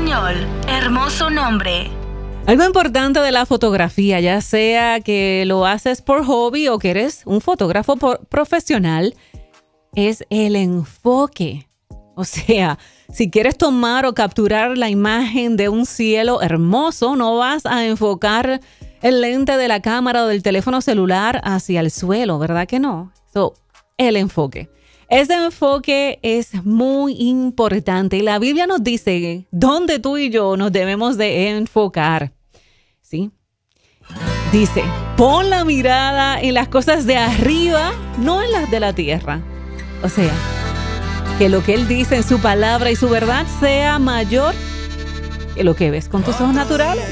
español, hermoso nombre. Algo importante de la fotografía, ya sea que lo haces por hobby o que eres un fotógrafo profesional, es el enfoque. O sea, si quieres tomar o capturar la imagen de un cielo hermoso, no vas a enfocar el lente de la cámara o del teléfono celular hacia el suelo, ¿verdad que no? El enfoque. Ese enfoque es muy importante y la Biblia nos dice dónde tú y yo nos debemos de enfocar, ¿sí? Dice, pon la mirada en las cosas de arriba, no en las de la tierra. O sea, que lo que Él dice en su palabra y su verdad sea mayor que lo que ves con tus ojos naturales.